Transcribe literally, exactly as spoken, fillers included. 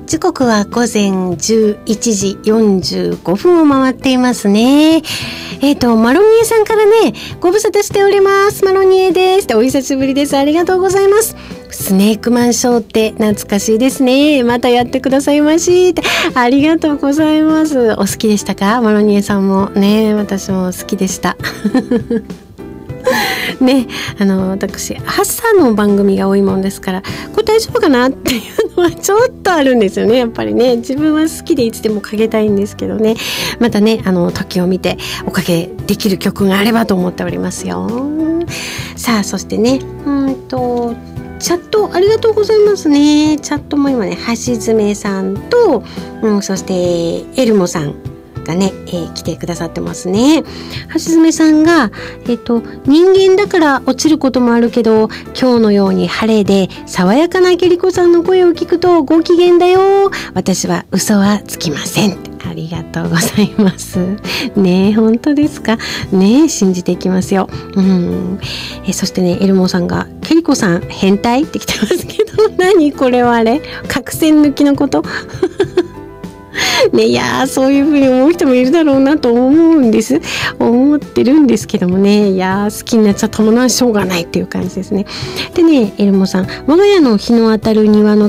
時刻はごぜんじゅういちじよんじゅうごふんを回っていますね。えっと、マロニエさんからね、ご無沙汰しております。マロニエです。お久しぶりです。ありがとうございます。スネークマンショーって懐かしいですね。またやってくださいまし。ありがとうございます。お好きでしたか？マロニエさんもね、私も好きでした。ね、あの私朝の番組が多いもんですから、これ大丈夫かなっていうのはちょっとあるんですよね。やっぱりね、自分は好きでいつでもかけたいんですけどね、またね、あの時を見ておかけできる曲があればと思っておりますよ。さあ、そしてね、うんとチャットありがとうございますね。チャットも今ね、橋爪さんと、うん、そしてエルモさんがね、えー、来てくださってますね。橋爪さんが、えっと、人間だから落ちることもあるけど、今日のように晴れで爽やかなケリコさんの声を聞くとご機嫌だよ。私は嘘はつきません。ありがとうございます。ねえ、本当ですか？ねえ、信じていきますよ。うん。え、そしてね、エルモさんが、ケリコさん変態って来てますけど、何これはあれ？角栓抜きのことね、いやー、そういうふうに思う人もいるだろうなと思うんです。思ってるんですけどもね、いやー、好きになっちゃったものはしょうがないっていう感じですね。でね、エルモさん、我が家の日の当たる庭の